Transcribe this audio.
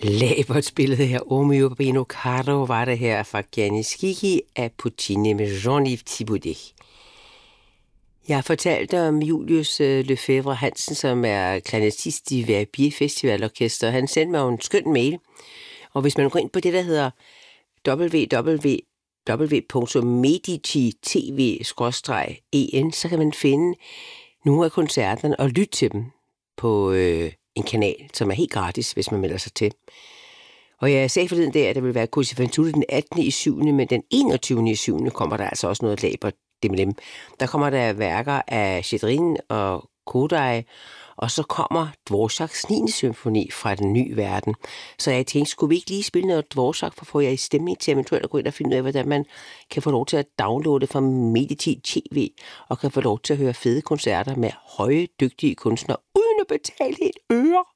Læbert spillede her Omeo Babino Caro, var det her fra Gianni Schicchi af Puccini med Jean-Yves Thibaudet. Jeg har fortalt om Julius Lefebvre Hansen, som er klarinettist i Verbier Festivalorkester. Han sendte mig en skøn mail, og hvis man går ind på det, der hedder www.medici.tv/en, så kan man finde nogle af koncerterne og lytte til dem på en kanal, som er helt gratis, hvis man melder sig til. Og jeg sagde forleden der, at der vil være Così fan tutte den 18. i 7., men den 21. i 7. kommer der altså også noget Læbert dem. Der kommer der værker af Schedrin og Kodály, og så kommer Dvoraks 9. symfoni fra Den nye verden. Så jeg tænkte, skulle vi ikke lige spille noget Dvorak, for at få jer i stemning til eventuelt at gå ind og finde ud af, hvordan man kan få lov til at downloade fra Medici TV, og kan få lov til at høre fede koncerter med høje, dygtige kunstnere, uden at betale et øre.